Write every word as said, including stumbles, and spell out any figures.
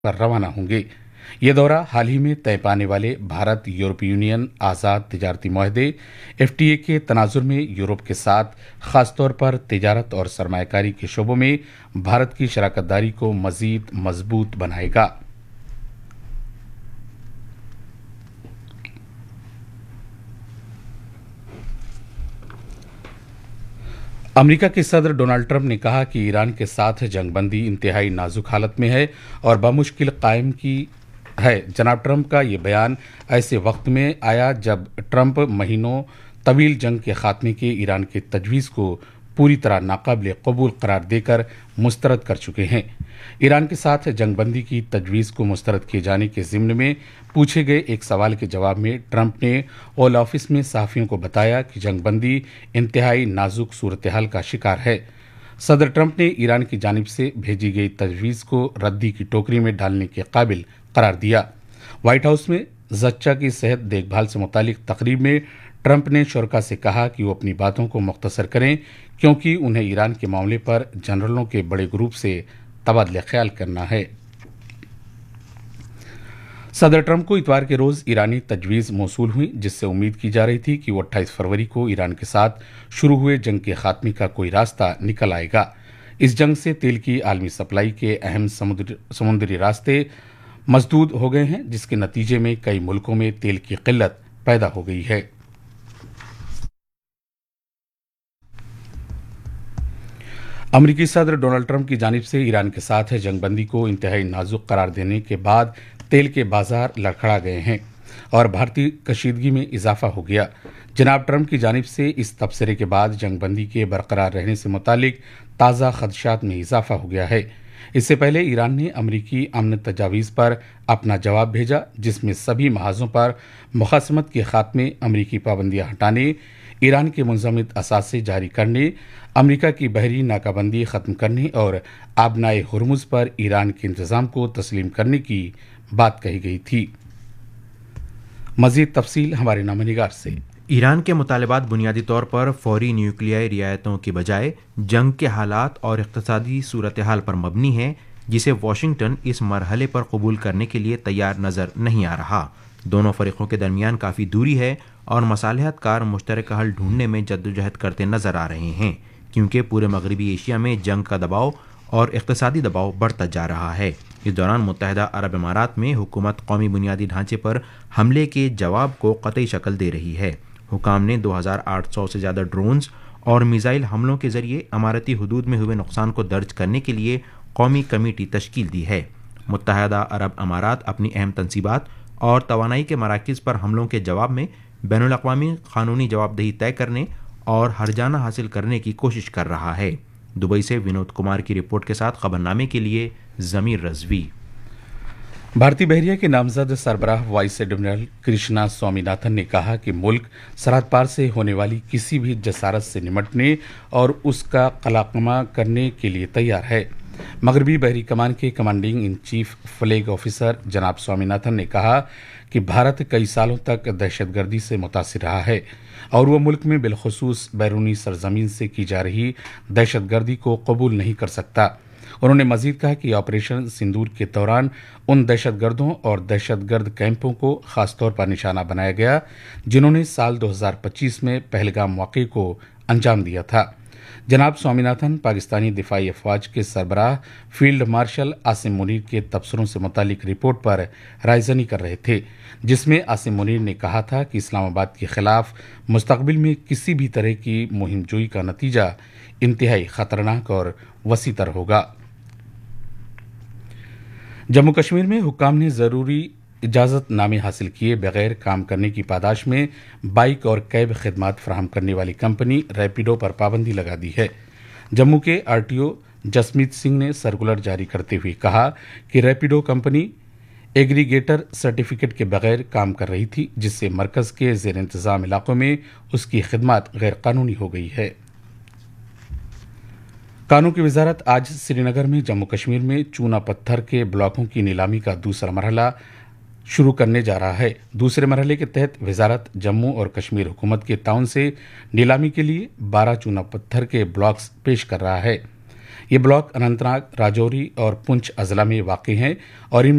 पर रवाना होंगे। ये दौरा हाल ही में तय पाने वाले भारत यूरोपीय union Azad तिजारती मुआहदे F T A के तनाजुर में यूरोप के साथ खासतौर पर तिजारत और सरमायाकारी के शोबों में भारत की शराकत दारी को मजीद मजबूत बनाएगा। अमेरिका के सदर डोनाल्ड ट्रंप ने कहा कि ईरान के साथ जंगबंदी इंतहाई नाजुक हालत में है और बमुश्किल कायम की है। जनाब ट्रंप का ये बयान ऐसे वक्त में आया जब ट्रंप महीनों तवील जंग के खात्मे के ईरान के तजवीज़ को पूरी तरह नाकाबिल कबूल करार देकर मुस्तरद कर चुके हैं। ईरान के साथ जंगबंदी की तजवीज़ को मुस्तरद किए जाने के ज़िम्न में पूछे गए एक सवाल के जवाब में ट्रंप ने ओवल ऑफिस में सहाफ़ियों को बताया कि जंगबंदी इंतहाई नाजुक सूरत हाल का शिकार है। सदर ट्रंप ने ईरान की जानिब से भेजी गई तजवीज़ को रद्दी की टोकरी में डालने के काबिल करार दिया। व्हाइट हाउस में ज़च्चा की सेहत देखभाल से मुतालिक तकरीब में ट्रंप ने शुरका से कहा कि वो अपनी बातों को मुख्तसर करें क्योंकि उन्हें ईरान के मामले पर जनरलों के बड़े ग्रुप से तबादला ख्याल करना है। सदर ट्रंप को इतवार के रोज ईरानी तजवीज़ मौसूल हुई, जिससे उम्मीद की जा रही थी कि वो अट्ठाईस फरवरी को ईरान के साथ शुरू हुए जंग के खात्मे का कोई रास्ता निकल आएगा। इस जंग से तेल की आलमी सप्लाई के अहम समुद्र, समुद्री रास्ते मसदूद हो गए हैं, जिसके नतीजे में कई मुल्कों में तेल की किल्लत पैदा हो गई है। अमरीकी सदर डोनाल्ड ट्रंप की जानिब से ईरान के साथ जंगबंदी को इंतहाई नाजुक करार देने के बाद तेल के बाजार लड़खड़ा गए हैं और भारतीय कशीदगी में इजाफा हो गया। जनाब ट्रंप की जानिब से इस तबसरे के बाद जंगबंदी के बरकरार रहने से मुतालिक ताज़ा खदशात में इजाफा हो गया है। इससे पहले ईरान ने अमरीकी अमन तजावीज़ पर अपना जवाब भेजा, जिसमें सभी महाजों पर मुखासमत के खात्मे, अमरीकी पाबंदियां हटाने, ईरान के मुंजमद असासे जारी करने, अमरीका की बहरी नाकाबंदी ख़त्म करने और आबनाए हुर्मुज़ पर ईरान के इंतज़ाम को तस्लीम करने की बात कही गई थी। मज़ीद तफसील हमारे नामनिगार से। ईरान के मुतालबात बुनियादी तौर पर फौरी न्यूक्लियाई रियायतों के बजाय जंग के हालात और इक़्तिसादी सूरत हाल पर मबनी है, जिसे वाशिंगटन इस मरहले पर कबूल करने के लिए तैयार नज़र नहीं आ रहा। दोनों फरीक़ों के दरमियान काफ़ी दूरी है और मसालहत कार मुश्तरक हल ढूंढने में जद्दोजहद करते नज़र आ रहे हैं, क्योंकि पूरे मगरबी एशिया में जंग का दबाव और इक़्तिसादी दबाव बढ़ता जा रहा है। इस दौरान मुत्तहिदा अरब इमारात में हुकूमत कौमी बुनियादी ढांचे पर हमले के जवाब को कतई शक्ल दे रही है। हुकाम ने दो हज़ार आठ सौ से ज़्यादा ड्रोन्स और मिसाइल हमलों के जरिए अमारती हदूद में हुए नुकसान को दर्ज करने के लिए कौमी कमेटी तश्कील दी है। मुत्तहिदा अरब अमारात अपनी अहम तनसीबात और तवानाई के मराकज़ पर हमलों के जवाब में बैनुल अक़वामी क़ानूनी जवाबदेही तय करने और हरजाना हासिल करने की कोशिश कर रहा है। दुबई से विनोद कुमार की रिपोर्ट के साथ खबरनामे के लिए ज़मीर रज़वी। भारतीय बहरिया के नामजद सरबराह वाइस एडमिरल कृष्णा स्वामीनाथन ने कहा कि मुल्क सरहद पार से होने वाली किसी भी जसारत से निमटने और उसका कलाकमा करने के लिए तैयार है। मगरबी बहरी कमान के commanding in chief flag officer जनाब स्वामीनाथन ने कहा कि भारत कई सालों तक दहशतगर्दी से मुतासिर रहा है और वह मुल्क में बिलखुसूस बैरूनी सरजमीन से की जा रही दहशतगर्दी को कबूल नहीं कर सकता। उन्होंने मजीद कहा कि ऑपरेशन सिंदूर के दौरान उन दहशतगर्दों और दहशतगर्द कैंपों को खासतौर पर निशाना बनाया गया जिन्होंने साल दो हज़ार पच्चीस में पहलगाम वाक़े को अंजाम दिया था। जनाब स्वामीनाथन पाकिस्तानी दिफाई अफवाज के सरबराह फील्ड मार्शल आसिम मुनीर के तबसरों से मुतालिक रिपोर्ट पर रायजनी कर रहे थे, जिसमें आसिम मुनीर ने कहा था कि इस्लामाबाद के खिलाफ मुस्तकबिल में किसी भी तरह की मुहिम जोई का नतीजा इंतहाई खतरनाक और वसी तर होगा। जम्मू कश्मीर में हुक्काम ने ज़रूरी इजाज़त नामे हासिल किए बगैर काम करने की पादाश में बाइक और कैब खिदमात फराहम करने वाली कंपनी रैपिडो पर पाबंदी लगा दी है। जम्मू के आरटीओ जसमीत सिंह ने सर्कुलर जारी करते हुए कहा कि रैपिडो कंपनी एग्रीगेटर सर्टिफिकेट के बगैर काम कर रही थी, जिससे मरकज़ के ज़ेर इंतज़ाम इलाकों में उसकी खिदमत गैर कानूनी हो गई है। कानून की वजारत आज श्रीनगर में जम्मू कश्मीर में चूना पत्थर के ब्लॉकों की नीलामी का दूसरा मरहला शुरू करने जा रहा है। दूसरे मरहले के तहत वजारत जम्मू और कश्मीर हुकूमत के ताउन से नीलामी के लिए बारह चूना पत्थर के ब्लॉक्स पेश कर रहा है। یہ بلاک اننت ناگ، راجوری اور پنچ اضلاع میں واقع ہیں اور ان